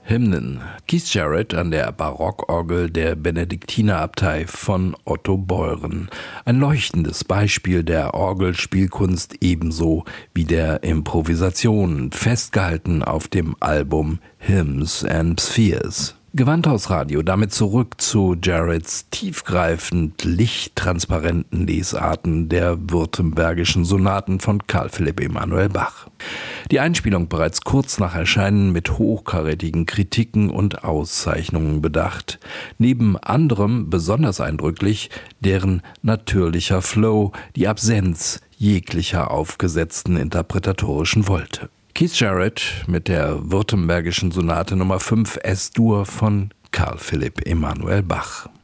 Hymnen. Keith Jarrett an der Barockorgel der Benediktinerabtei von Otto Beuren. Ein leuchtendes Beispiel der Orgelspielkunst ebenso wie der Improvisation, festgehalten auf dem Album Hymns and Spheres. Gewandhausradio, damit zurück zu Jarretts tiefgreifend lichttransparenten Lesarten der württembergischen Sonaten von Carl Philipp Emanuel Bach. Die Einspielung bereits kurz nach Erscheinen mit hochkarätigen Kritiken und Auszeichnungen bedacht. Neben anderem besonders eindrücklich deren natürlicher Flow, die Absenz jeglicher aufgesetzten interpretatorischen Wolte. Keith Jarrett mit der württembergischen Sonate Nummer 5 S-Dur von Carl Philipp Emanuel Bach.